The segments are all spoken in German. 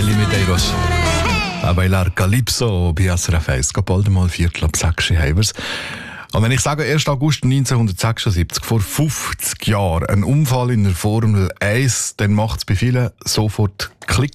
Kylie Medeiros. A bailar Calypso bei SRF 1. Bald mal 5:45 haben wir's. Und wenn ich sage 1. August 1976, vor 50 Jahren, ein Unfall in der Formel 1, dann macht es bei vielen sofort Klick.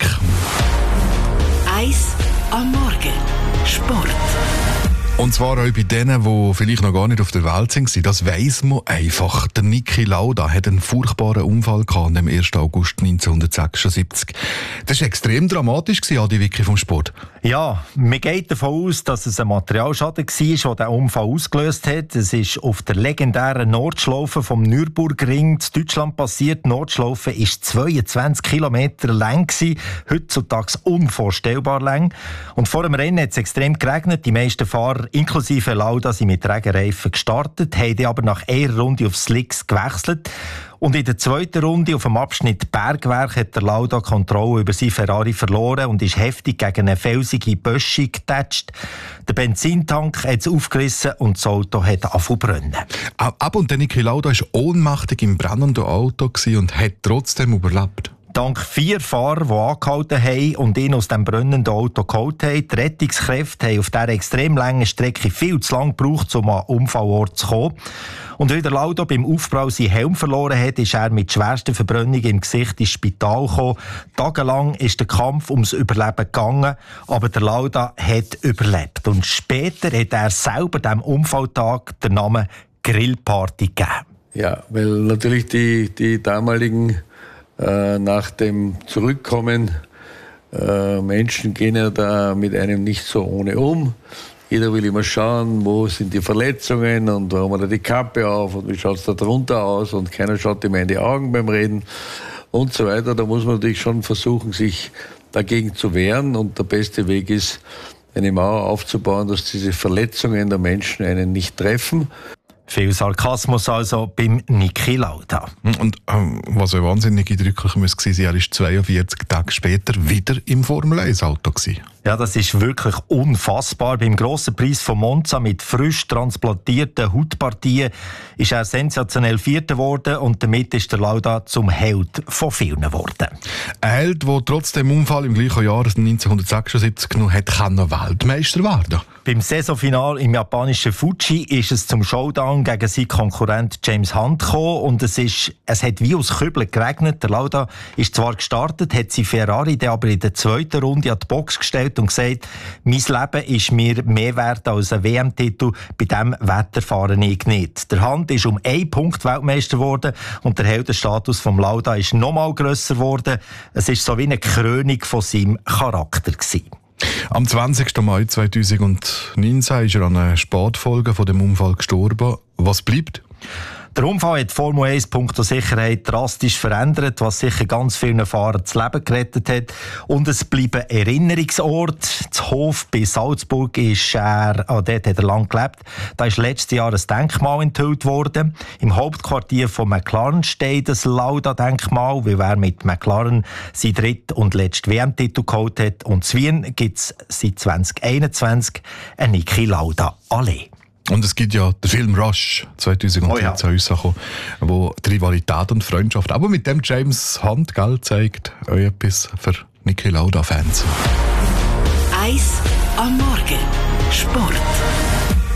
1 am Morgen. Sport. Und zwar auch bei denen, die vielleicht noch gar nicht auf der Welt sind. Das weiss man einfach. Der Niki Lauda hat einen furchtbaren Unfall gehabt am 1. August 1976. Das war extrem dramatisch, Adi Wicki vom Sport. Ja, man geht davon aus, dass es ein Materialschaden war, der den Unfall ausgelöst hat. Es ist auf der legendären Nordschlaufe vom Nürburgring in Deutschland passiert. Die Nordschlaufe war 22 Kilometer lang, heutzutage unvorstellbar lang. Und vor dem Rennen hat es extrem geregnet. Die meisten Fahrer, inklusive Lauda, sind mit Regenreifen gestartet, haben aber nach einer Runde auf Slicks gewechselt. Und in der zweiten Runde auf dem Abschnitt Bergwerk hat der Lauda Kontrolle über seinen Ferrari verloren und ist heftig gegen eine felsige Böschung getatscht. Der Benzintank hat es aufgerissen und das Auto hat angefangen zu brennen. Und der Niki Lauda war ohnmächtig im brennenden Auto und hat trotzdem überlebt. Dank 4 Fahrern, die angehalten haben und ihn aus dem brennenden Auto geholt haben. Die Rettungskräfte haben auf dieser extrem langen Strecke viel zu lange gebraucht, um an den Unfallort zu kommen. Und weil der Lauda beim Aufprall seinen Helm verloren hat, ist er mit schwersten Verbrennungen im Gesicht ins Spital gekommen. Tagelang ist der Kampf ums Überleben gegangen, aber der Lauda hat überlebt. Und später hat er selber dem Unfalltag den Namen Grillparty gegeben. Ja, weil natürlich die damaligen nach dem Zurückkommen Menschen gehen ja da mit einem nicht so ohne um. Jeder will immer schauen, wo sind die Verletzungen und warum hat er die Kappe auf und wie schaut es da drunter aus und keiner schaut ihm in die Augen beim Reden und so weiter. Da muss man natürlich schon versuchen, sich dagegen zu wehren und der beste Weg ist, eine Mauer aufzubauen, dass diese Verletzungen der Menschen einen nicht treffen. Viel Sarkasmus also beim Niki Lauda. Und was ja wahnsinnig eindrücklich war, er war 42 Tage später wieder im Formel-1-Auto. Ja, das ist wirklich unfassbar. Beim grossen Preis von Monza mit frisch transplantierten Hautpartien ist er sensationell Vierter geworden und damit ist der Lauda zum Held von vielen geworden. Ein Held, der trotz dem Unfall im gleichen Jahr 1976 noch Weltmeister werden. Beim Saisonfinal im japanischen Fuji ist es zum Showdown gegen seinen Konkurrent James Hunt gekommen und es hat wie aus Kübeln geregnet. Der Lauda ist zwar gestartet, hat sein Ferrari dann aber in der zweiten Runde an die Box gestellt und gesagt, mein Leben ist mir mehr wert als ein WM-Titel, bei diesem Wetter fahre ich nicht. Der Hunt ist um 1 Punkt Weltmeister geworden und der Heldenstatus vom Lauda ist noch mal grösser geworden. Es war so wie eine Krönung von seinem Charakter gewesen. Am 20. Mai 2019 ist er an einer Spätfolge von dem Unfall gestorben. Was bleibt? Der Unfall hat die Formel 1 punkto Sicherheit drastisch verändert, was sicher ganz vielen Fahrern das Leben gerettet hat. Und es bleiben Erinnerungsort. Das Hof bei Salzburg dort hat er lang gelebt. Da ist letztes Jahr ein Denkmal enthüllt worden. Im Hauptquartier von McLaren steht das Lauda-Denkmal, weil er mit McLaren seinen dritten und letzten WM-Titel geholt hat. Und in Wien gibt es seit 2021 eine Niki Lauda-Allee. Und es gibt ja den Film Rush 2013 rausgekommen, wo die Rivalität und Freundschaft, aber mit dem James Hunt zeigt, auch etwas für Niki Lauda-Fans. 1 am Morgen. Sport.